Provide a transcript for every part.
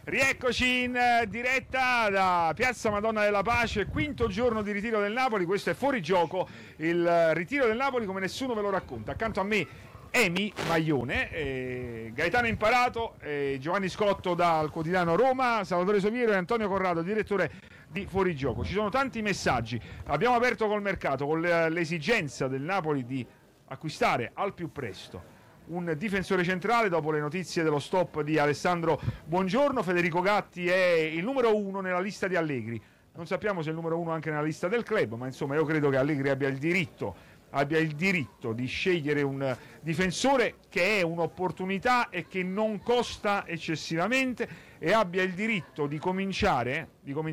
Rieccoci in diretta da Piazza Madonna della Pace, quinto giorno di ritiro del Napoli. Questo è Fuori Gioco, il ritiro del Napoli come nessuno ve lo racconta. Accanto a me Emi Maglione, Gaetano Imparato, Giovanni Scotto dal quotidiano Roma, Salvatore Somiero e Antonio Corrado, direttore di Fuori Gioco. Ci sono tanti messaggi. Abbiamo aperto col mercato, con l'esigenza del Napoli di acquistare al più presto un difensore centrale dopo le notizie dello stop di Alessandro Buongiorno. Federico Gatti è il numero 1 nella lista di Allegri. Non sappiamo se è il numero 1 anche nella lista del club, ma insomma io credo che Allegri abbia il diritto di scegliere un difensore che è un'opportunità e che non costa eccessivamente, e abbia il diritto di cominciare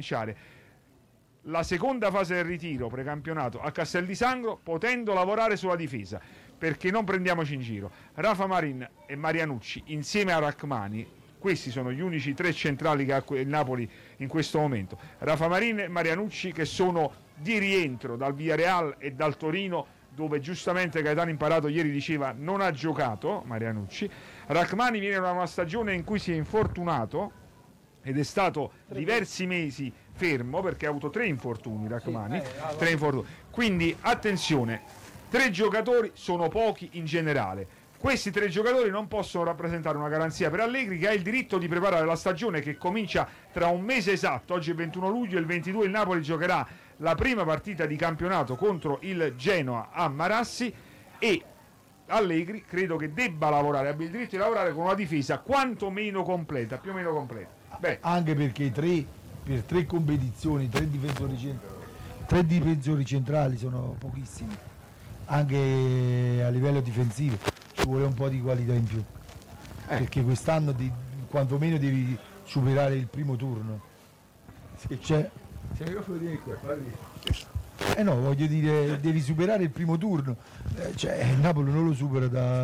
la seconda fase del ritiro precampionato a Castel di Sangro potendo lavorare sulla difesa, perché non prendiamoci in giro. Rafa Marin e Marianucci insieme a Rachmani, questi sono gli unici tre centrali che ha il Napoli in questo momento. Rafa Marin e Marianucci che sono di rientro dal Villarreal e dal Torino, dove giustamente Gaetano Imparato ieri diceva non ha giocato Marianucci. Rachmani viene da una stagione in cui si è infortunato ed è stato diversi mesi fermo perché ha avuto 3 infortuni Rachmani, 3 infortuni. Quindi attenzione, 3 giocatori sono pochi in generale. Questi 3 giocatori non possono rappresentare una garanzia per Allegri, che ha il diritto di preparare la stagione che comincia tra un mese esatto. Oggi è il 21 luglio, il 22 il Napoli giocherà la prima partita di campionato contro il Genoa a Marassi, e Allegri credo che debba lavorare, abbia il diritto di lavorare con una difesa quanto meno completa, più o meno completa. Anche perché per 3 competizioni, 3 difensori centrali sono pochissimi, anche a livello difensivo ci vuole un po' di qualità in più, perché quest'anno quantomeno devi superare il primo turno. No, voglio dire, devi superare il primo turno, il Napoli non lo supera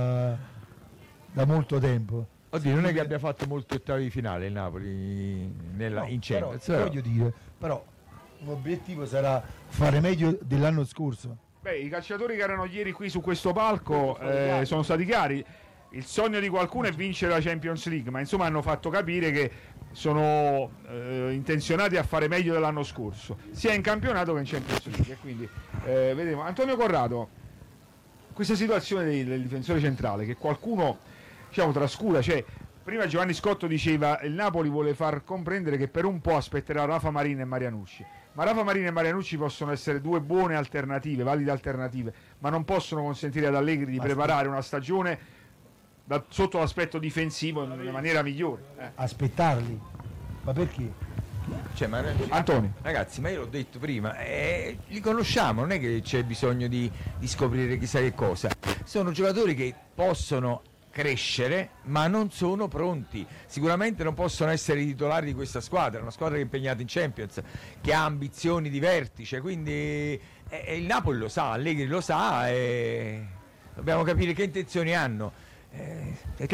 da molto tempo. Oddio, non è che abbia fatto molti ottavi di finale il Napoli in Champions. Voglio dire, però l'obiettivo sarà fare meglio dell'anno scorso. I calciatori che erano ieri qui su questo palco sono stati chiari. Il sogno di qualcuno è vincere la Champions League, ma insomma hanno fatto capire che sono intenzionati a fare meglio dell'anno scorso, sia in campionato che in Champions League. E quindi vedremo. Antonio Corrado, questa situazione del difensore centrale che qualcuno trascura, prima Giovanni Scotto diceva il Napoli vuole far comprendere che per un po' aspetterà Rafa Marin e Marianucci, ma Rafa Marin e Marianucci possono essere 2 buone alternative, valide alternative, ma non possono consentire ad Allegri di preparare una stagione sotto l'aspetto difensivo in maniera migliore. Aspettarli, ma perché? Antonio, ragazzi, ma io l'ho detto prima, li conosciamo, non è che c'è bisogno di scoprire chissà che cosa. Sono giocatori che possono crescere ma non sono pronti, sicuramente non possono essere i titolari di questa squadra, una squadra che è impegnata in Champions, che ha ambizioni di vertice, quindi il Napoli lo sa, Allegri lo sa, e dobbiamo capire che intenzioni hanno. È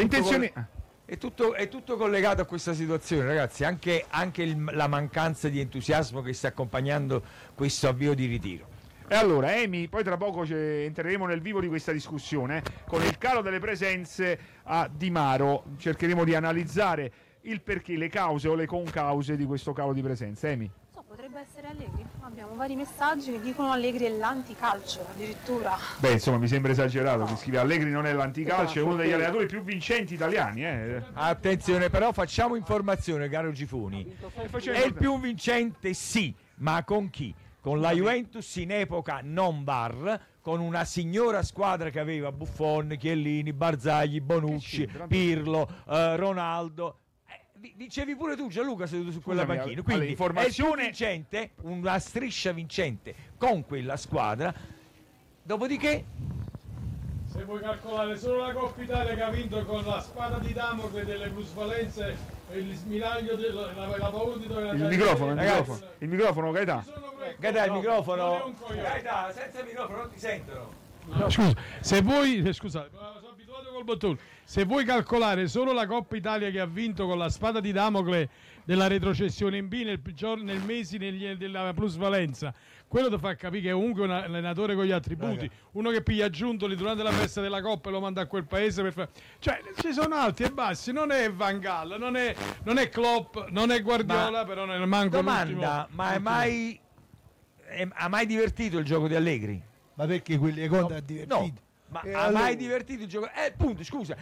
tutto collegato a questa situazione, ragazzi, anche la mancanza di entusiasmo che sta accompagnando questo avvio di ritiro. E allora Emi, poi tra poco entreremo nel vivo di questa discussione con il calo delle presenze a Di Maro. Cercheremo di analizzare il perché, le cause o le concause di questo calo di presenze. Emi? Potrebbe essere Allegri. Abbiamo vari messaggi che dicono Allegri è l'anticalcio addirittura. Insomma mi sembra esagerato, mi scrive Allegri non è l'anticalcio, è uno degli allenatori più vincenti italiani. Attenzione, però facciamo informazione, caro Gifuni. È il più vincente, sì, ma con chi? Con la Juventus in epoca non VAR, con una signora squadra che aveva Buffon, Chiellini, Barzagli, Bonucci, Pirlo, Ronaldo. Dicevi pure tu, Gianluca, seduto su quella panchina. Quindi è il più vincente, una striscia vincente con quella squadra. Dopodiché, se vuoi calcolare solo la Coppa Italia che ha vinto con la spada di Damocle delle plusvalenze e il smiraglio la paura di dove il microfono Gaetà, il microfono, Gaetà, senza microfono non ti sentono. No, scusa, se vuoi, sono abituato col bottone. Se vuoi calcolare solo la Coppa Italia che ha vinto con la spada di Damocle della retrocessione in B nel mese della plusvalenza, quello ti fa capire che è comunque un allenatore con gli attributi, uno che piglia Giuntoli durante la festa della Coppa e lo manda a quel paese per fare... Cioè, ci sono alti e bassi, non è Van Gaal, non è Klopp, non è Guardiola, però non è manco domanda, ma ha mai divertito il gioco di Allegri? Ma perché quelli conti ha divertito? No, ma ha mai divertito il gioco? Punto, scusa,